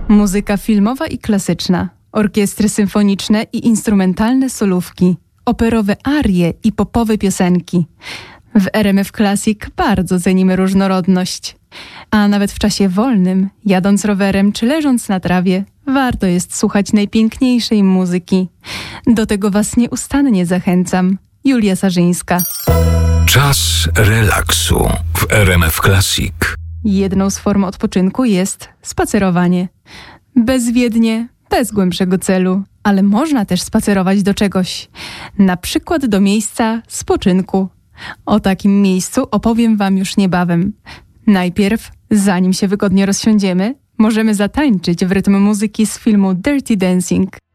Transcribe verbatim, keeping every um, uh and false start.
Muzyka filmowa i klasyczna, orkiestry symfoniczne i instrumentalne solówki, operowe arie i popowe piosenki. W R M F Classic bardzo cenimy różnorodność. A nawet w czasie wolnym, jadąc rowerem czy leżąc na trawie, warto jest słuchać najpiękniejszej muzyki. Do tego Was nieustannie zachęcam. Julia Sarzyńska. Czas relaksu w R M F Classic. Jedną z form odpoczynku jest spacerowanie. Bezwiednie, bez głębszego celu, ale można też spacerować do czegoś. Na przykład do miejsca spoczynku. O takim miejscu opowiem Wam już niebawem. Najpierw, zanim się wygodnie rozsiądziemy, możemy zatańczyć w rytm muzyki z filmu Dirty Dancing.